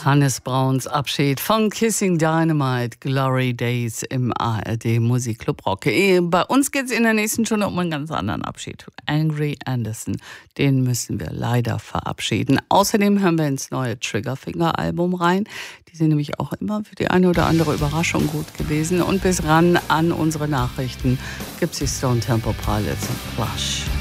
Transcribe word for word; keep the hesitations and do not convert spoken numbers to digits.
Hannes Brauns Abschied von Kissing Dynamite, Glory Days im A R D Musikclub Rock. Bei uns geht es in der nächsten Stunde um einen ganz anderen Abschied. Angry Anderson, den müssen wir leider verabschieden. Außerdem hören wir ins neue Triggerfinger-Album rein. Die sind nämlich auch immer für die eine oder andere Überraschung gut gewesen. Und bis ran an unsere Nachrichten gibt es die Stone Temple Pilots und Plush.